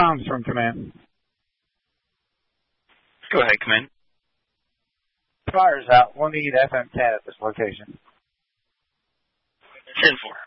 comms from command. Go ahead, command. Fire's out. We'll need FM10 at this location. 10-4.